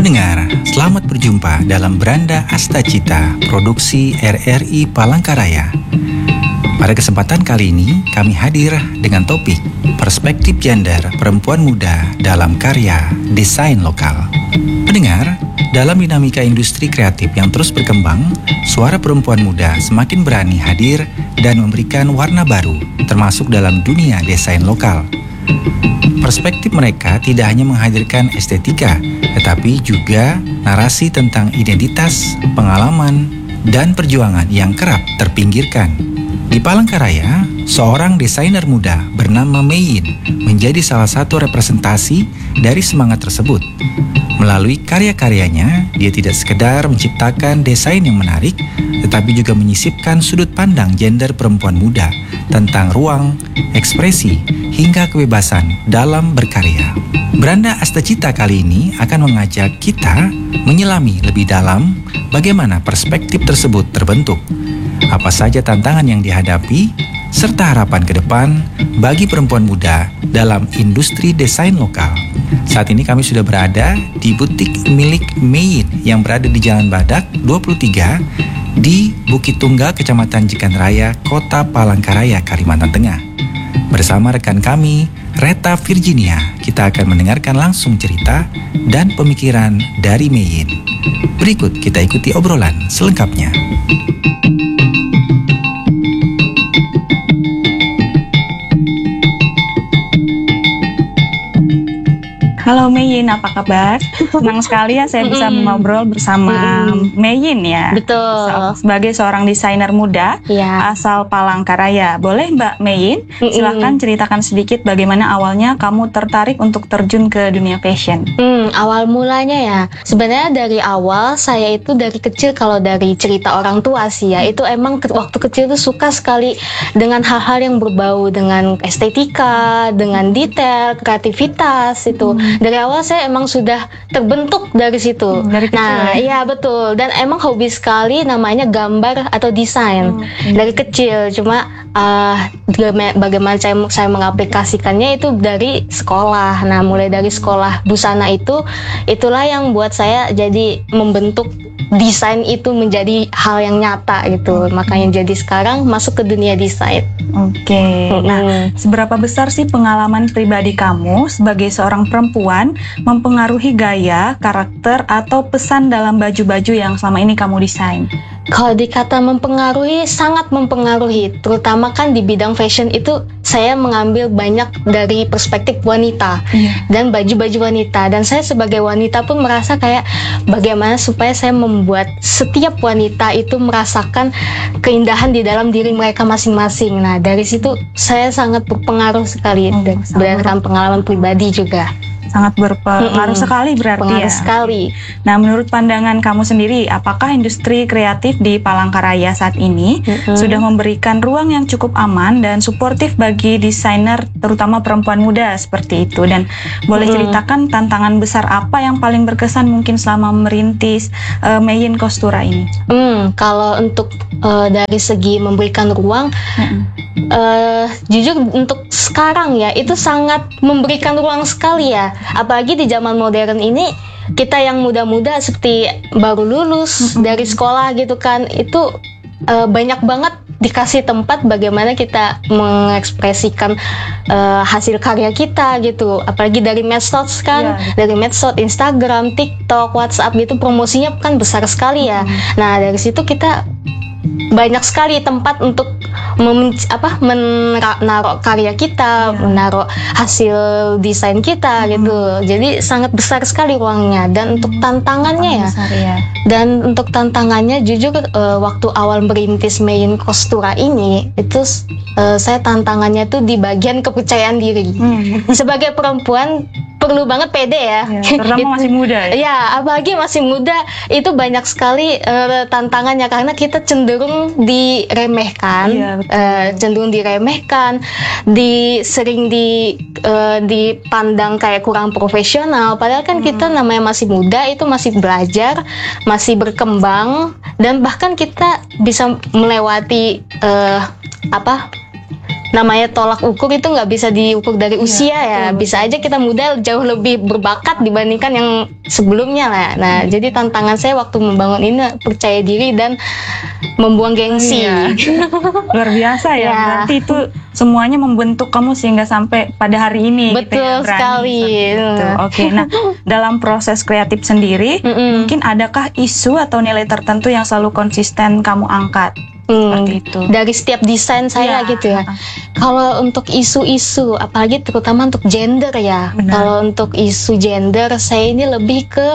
Pendengar, selamat berjumpa dalam Beranda Astacita, produksi RRI Palangkaraya. Pada kesempatan kali ini, kami hadir dengan topik Perspektif Gender Perempuan Muda dalam Karya Desain Lokal. Pendengar, dalam dinamika industri kreatif yang terus berkembang, suara perempuan muda semakin berani hadir dan memberikan warna baru, termasuk dalam dunia desain lokal. Perspektif mereka tidak hanya menghadirkan estetika, tetapi juga narasi tentang identitas, pengalaman, dan perjuangan yang kerap terpinggirkan. Di Palangkaraya, seorang desainer muda bernama Mein menjadi salah satu representasi dari semangat tersebut. Melalui karya-karyanya, dia tidak sekedar menciptakan desain yang menarik, tetapi juga menyisipkan sudut pandang gender perempuan muda tentang ruang, ekspresi, hingga kebebasan dalam berkarya. Beranda Astacita kali ini akan mengajak kita menyelami lebih dalam bagaimana perspektif tersebut terbentuk, apa saja tantangan yang dihadapi, serta harapan ke depan bagi perempuan muda dalam industri desain lokal. Saat ini kami sudah berada di butik milik Mein yang berada di Jalan Badak 23 di Bukit Tunggal, Kecamatan Jekan Raya, Kota Palangkaraya, Kalimantan Tengah. Bersama rekan kami, Reta Virginia, kita akan mendengarkan langsung cerita dan pemikiran dari Mein. Berikut kita ikuti obrolan selengkapnya. Halo Mein, apa kabar? Senang sekali ya saya bisa ngobrol bersama Mein ya. Betul. Sebagai seorang desainer muda asal Palangkaraya. Boleh Mbak Mein, silahkan ceritakan sedikit bagaimana awalnya kamu tertarik untuk terjun ke dunia fashion. Awal mulanya ya, sebenarnya dari awal saya itu dari kecil, kalau dari cerita orang tua sih ya, itu emang waktu kecil tuh suka sekali dengan hal-hal yang berbau dengan estetika, dengan detail, kreativitas itu. Dari awal saya emang sudah terbentuk dari situ. Dari kecil, nah, iya betul. Dan emang hobi sekali namanya gambar atau desain dari kecil. Cuma bagaimana saya mengaplikasikannya itu dari sekolah. Nah, mulai dari sekolah busana itulah yang buat saya jadi membentuk desain itu menjadi hal yang nyata gitu. Makanya jadi sekarang masuk ke dunia desain. Oke. Nah, seberapa besar sih pengalaman pribadi kamu sebagai seorang perempuan mempengaruhi gaya, karakter, atau pesan dalam baju-baju yang selama ini kamu desain? Kalau dikata mempengaruhi, sangat mempengaruhi. Terutama kan di bidang fashion itu saya mengambil banyak dari perspektif wanita dan baju-baju wanita. Dan saya sebagai wanita pun merasa kayak bagaimana supaya saya membuat setiap wanita itu merasakan keindahan di dalam diri mereka masing-masing. Nah, dari situ saya sangat berpengaruh sekali berdasarkan pengalaman pribadi juga. Sangat berpengaruh sekali berarti pengaruh ya. sekali. Nah, menurut pandangan kamu sendiri, apakah industri kreatif di Palangkaraya saat ini sudah memberikan ruang yang cukup aman dan suportif bagi desainer, terutama perempuan muda seperti itu? Dan boleh ceritakan tantangan besar apa yang paling berkesan mungkin selama merintis Mein Kostura ini? Kalau untuk dari segi memberikan ruang, jujur untuk sekarang ya itu sangat memberikan ruang sekali ya. Apalagi di zaman modern ini, kita yang muda-muda seperti baru lulus dari sekolah gitu kan, itu banyak banget dikasih tempat bagaimana kita mengekspresikan hasil karya kita gitu. Apalagi dari medsos kan, dari medsos, Instagram, TikTok, WhatsApp gitu, promosinya kan besar sekali ya. Nah, dari situ kita banyak sekali tempat untuk menaruh karya kita, menaruh hasil desain kita gitu. Jadi sangat besar sekali ruangnya. Dan untuk tantangannya dan untuk tantangannya jujur waktu awal merintis Mein Kostura ini itu saya tantangannya tuh di bagian kepercayaan diri. Sebagai perempuan perlu banget pede ya. Terutama masih muda ya. Ya, apalagi masih muda itu banyak sekali tantangannya karena kita cenderung diremehkan, cenderung diremehkan, sering dipandang kayak kurang profesional. Padahal kan kita namanya masih muda, itu masih belajar, masih berkembang, dan bahkan kita bisa melewati namanya tolak ukur itu nggak bisa diukur dari usia ya. Bisa aja kita muda jauh lebih berbakat dibandingkan yang sebelumnya lah. Nah, jadi tantangan saya waktu membangun ini percaya diri dan membuang gengsi. Luar biasa ya. Berarti itu semuanya membentuk kamu sehingga sampai pada hari ini. Betul gitu ya, sekali. Oke, nah dalam proses kreatif sendiri, mungkin adakah isu atau nilai tertentu yang selalu konsisten kamu angkat? Seperti itu. Dari setiap desain saya gitu ya. Kalau untuk isu-isu, apalagi terutama untuk gender ya. Kalau untuk isu gender, saya ini lebih ke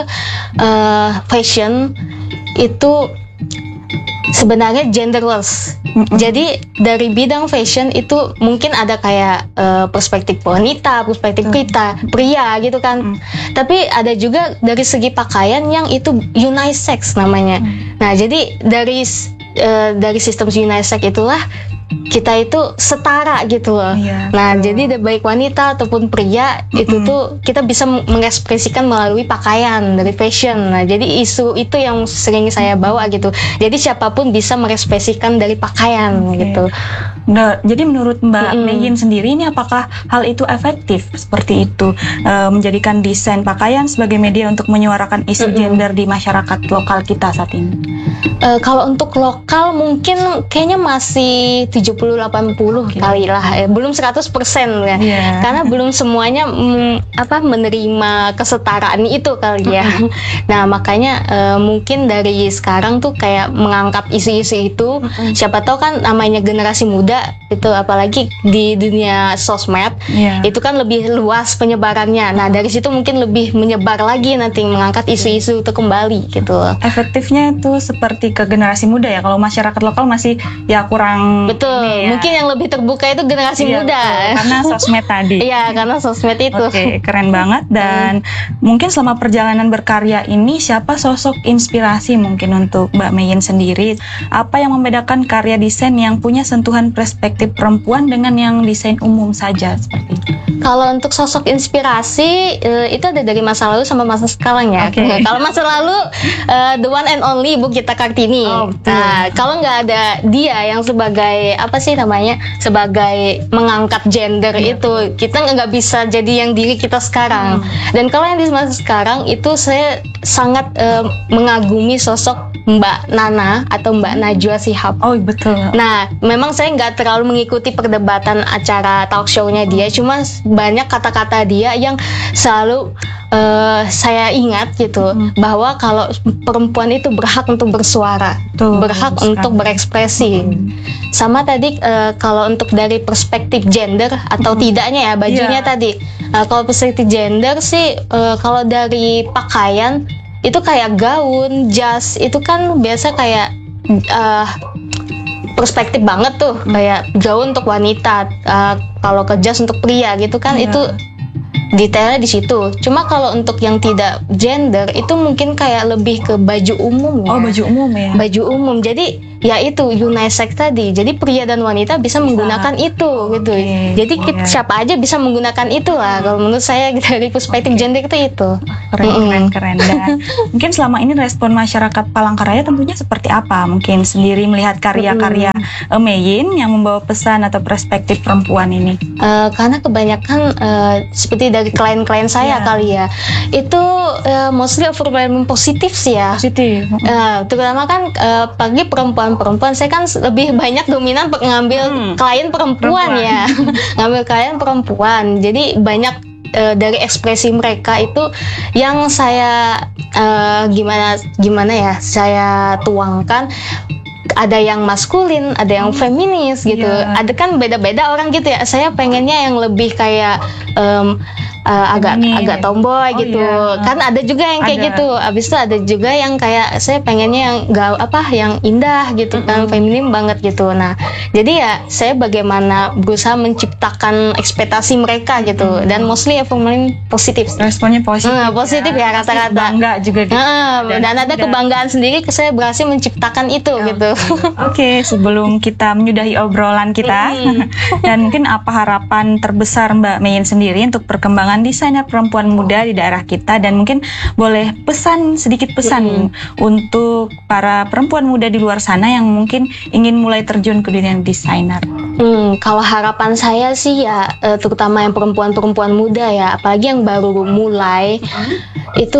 fashion itu sebenarnya genderless. Jadi dari bidang fashion itu mungkin ada kayak perspektif wanita, perspektif kita, pria gitu kan. Tapi ada juga dari segi pakaian yang itu unisex namanya. Nah, jadi dari sistem unisex itulah kita itu setara gitu loh. Nah, jadi baik wanita ataupun pria itu tuh kita bisa mengekspresikan melalui pakaian dari fashion. Nah, jadi isu itu yang sering saya bawa gitu. Jadi siapapun bisa mengekspresikan dari pakaian gitu. Nah, jadi menurut Mbak Meyin sendiri ini apakah hal itu efektif seperti itu, menjadikan desain pakaian sebagai media untuk menyuarakan isu gender di masyarakat lokal kita saat ini? Kalau untuk lokal mungkin kayaknya masih 70-80 kali lah, belum 100% ya. Karena belum semuanya menerima kesetaraan itu kali ya. Nah, makanya mungkin dari sekarang tuh kayak mengangkat isu-isu itu. Siapa tahu kan namanya generasi muda itu, apalagi di dunia sosmed itu kan lebih luas penyebarannya. Nah, dari situ mungkin lebih menyebar lagi nanti, mengangkat isu-isu itu kembali gitu. Efektifnya itu seperti ke generasi muda ya. Kalau masyarakat lokal masih ya kurang. Betul. Mungkin yang lebih terbuka itu generasi muda. Betul, karena sosmed tadi. Iya, karena sosmed itu. Oke, keren banget. Dan mungkin selama perjalanan berkarya ini, siapa sosok inspirasi mungkin untuk Mbak Meyin sendiri? Apa yang membedakan karya desain yang punya sentuhan perspektif perempuan dengan yang desain umum saja seperti itu? Kalau untuk sosok inspirasi itu ada dari masa lalu sama masa sekarang ya. Kalau masa lalu the one and only Ibu Gita Kartini. Nah, kalau nggak ada dia yang sebagai sebagai mengangkat gender itu, kita nggak bisa jadi yang diri kita sekarang. Dan kalau yang di masa sekarang itu saya sangat mengagumi sosok Mbak Nana atau Mbak Najwa Shihab. Oh, betul. Nah, memang saya nggak terlalu mengikuti perdebatan acara talk show-nya dia, cuma banyak kata-kata dia yang selalu saya ingat gitu, bahwa kalau perempuan itu berhak untuk bersuara, berhak untuk berekspresi. Sama tadi kalau untuk dari perspektif gender atau tidaknya ya bajunya tadi. Kalau perspektif gender sih kalau dari pakaian itu kayak gaun, jas itu kan biasa kayak perspektif banget tuh, kayak gaun untuk wanita, kalau ke jas untuk pria gitu kan. Itu detailnya di situ. Cuma kalau untuk yang tidak gender itu mungkin kayak lebih ke baju umum ya. Oh, baju umum ya. Baju umum. Jadi ya itu unisex tadi. Jadi pria dan wanita bisa menggunakan itu gitu. Jadi siapa aja bisa menggunakan itu lah. Kalau menurut saya dari perspektif gender itu. Keren. Dan mungkin selama ini respon masyarakat Palangkaraya tentunya seperti apa? Mungkin sendiri melihat karya-karya Meyin yang membawa pesan atau perspektif perempuan ini. Karena kebanyakan seperti dari klien-klien saya kali ya, itu mostly overwhelming positif sih ya. Positif. Terutama kan bagi perempuan-perempuan, saya kan lebih banyak dominan ngambil klien perempuan ya. Ngambil klien perempuan. Jadi banyak dari ekspresi mereka itu yang saya gimana ya saya tuangkan. Ada yang maskulin, ada yang feminis gitu. Ada kan beda-beda orang gitu ya. Saya pengennya yang lebih kayak agak tomboy gitu. Kan ada juga yang kayak gitu. Abis itu ada juga yang kayak saya pengennya yang yang indah gitu kan, feminim banget gitu. Nah, jadi ya saya bagaimana berusaha menciptakan ekspektasi mereka gitu. Dan mostly positif. Responnya positif. Positif ya rata-rata. Bangga juga gitu. Dan ada kebanggaan sendiri saya berhasil menciptakan itu gitu. Oke, sebelum kita menyudahi obrolan kita, dan mungkin apa harapan terbesar Mbak Meyin sendiri untuk perkembangan perkumpulan desainer perempuan muda di daerah kita, dan mungkin boleh sedikit pesan untuk para perempuan muda di luar sana yang mungkin ingin mulai terjun ke dunia desainer. Kalau harapan saya sih ya, terutama yang perempuan-perempuan muda ya, apalagi yang baru mulai, itu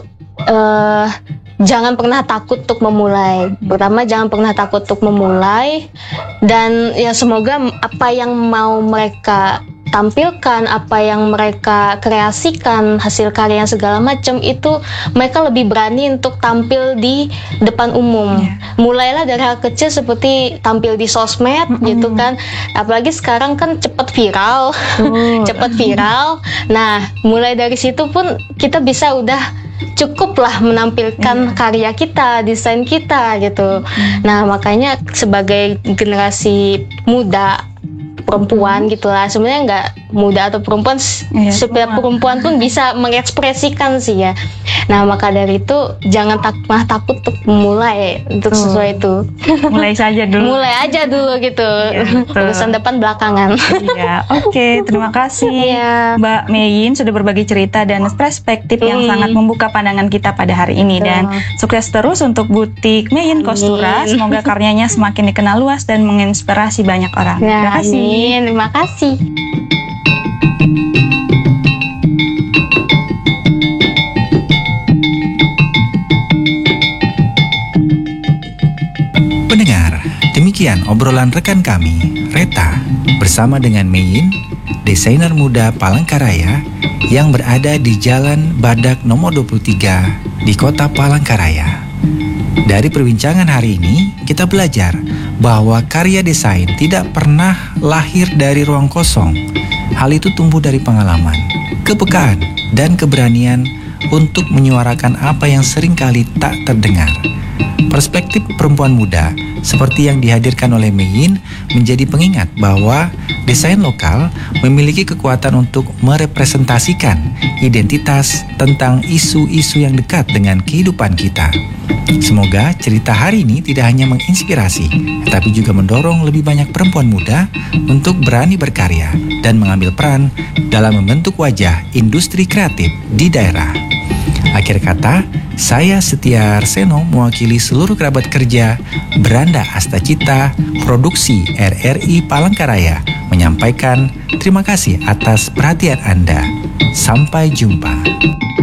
jangan pernah takut untuk memulai. Pertama, jangan pernah takut untuk memulai, dan ya semoga apa yang mau mereka tampilkan, apa yang mereka kreasikan, hasil karya segala macam itu mereka lebih berani untuk tampil di depan umum. Mulailah dari hal kecil seperti tampil di sosmed gitu kan. Apalagi sekarang kan cepat viral. Nah, mulai dari situ pun kita bisa udah cukuplah menampilkan karya kita, desain kita gitu. Nah, makanya sebagai generasi muda perempuan gitulah, sebenarnya nggak muda atau perempuan, supaya perempuan pun bisa mengekspresikan sih ya. Nah, maka dari itu jangan takut untuk memulai untuk sesuai itu. Mulai aja dulu gitu. Urusan depan belakangan. Oke, terima kasih Mbak Mein sudah berbagi cerita dan perspektif yang sangat membuka pandangan kita pada hari ini. Dan sukses terus untuk butik Mein Kostura. Semoga karyanya semakin dikenal luas dan menginspirasi banyak orang. Terima kasih. Terima kasih. Pendengar, demikian obrolan rekan kami, Reta, bersama dengan Mein, desainer muda Palangkaraya yang berada di Jalan Badak nomor 23 di Kota Palangkaraya. Dari perbincangan hari ini, kita belajar bahwa karya desain tidak pernah lahir dari ruang kosong. Hal itu tumbuh dari pengalaman, kepekaan, dan keberanian untuk menyuarakan apa yang seringkali tak terdengar. Perspektif perempuan muda seperti yang dihadirkan oleh Mein menjadi pengingat bahwa desain lokal memiliki kekuatan untuk merepresentasikan identitas tentang isu-isu yang dekat dengan kehidupan kita. Semoga cerita hari ini tidak hanya menginspirasi, tetapi juga mendorong lebih banyak perempuan muda untuk berani berkarya dan mengambil peran dalam membentuk wajah industri kreatif di daerah. Akhir kata, saya Setia Arseno mewakili seluruh kerabat kerja Beranda Astacita Produksi RRI Palangkaraya menyampaikan terima kasih atas perhatian Anda. Sampai jumpa.